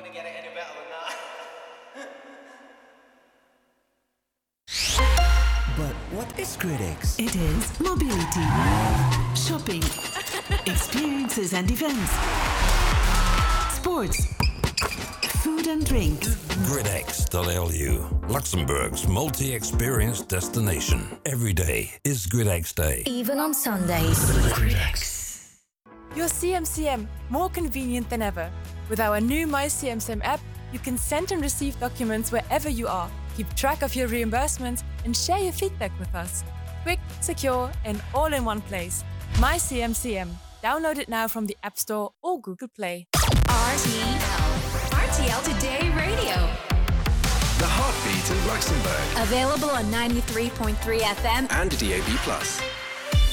gonna get it any better than that. But what is GridX? It is mobility, shopping, experiences and events, sports, food and drinks. GridX.lu, Luxembourg's multi-experience destination. Every day is GridX Day. Even on Sundays. GridX. Your CMCM, more convenient than ever. With our new MyCMCM app, you can send and receive documents wherever you are, keep track of your reimbursements, and share your feedback with us. Quick, secure, and all in one place. MyCMCM. Download it now from the App Store or Google Play. RTL Today Radio. The heartbeat of Luxembourg. Available on 93.3 FM And DAB+.